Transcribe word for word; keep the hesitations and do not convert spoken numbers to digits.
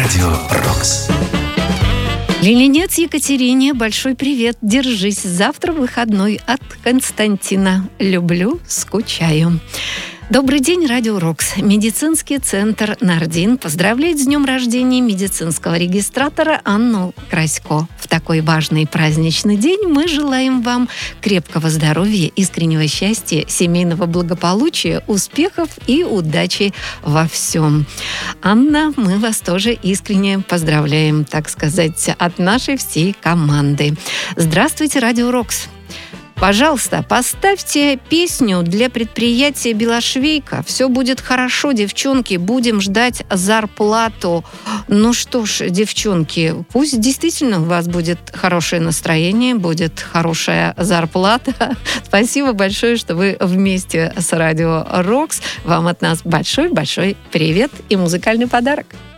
Радио Рокс. Ленинец Екатерине большой привет. Держись. Завтра выходной от Константина. Люблю, скучаю. Добрый день, Радио Рокс. Медицинский центр «Нардин» поздравляет с днем рождения медицинского регистратора Анну Красько. В такой важный праздничный день мы желаем вам крепкого здоровья, искреннего счастья, семейного благополучия, успехов и удачи во всем. Анна, мы вас тоже искренне поздравляем, так сказать, от нашей всей команды. Здравствуйте, Радио Рокс. Пожалуйста, поставьте песню для предприятия «Белошвейка». Все будет хорошо, девчонки, будем ждать зарплату. Ну что ж, девчонки, пусть действительно у вас будет хорошее настроение, будет хорошая зарплата. Спасибо большое, что вы вместе с Радио Рокс. Вам от нас большой-большой привет и музыкальный подарок.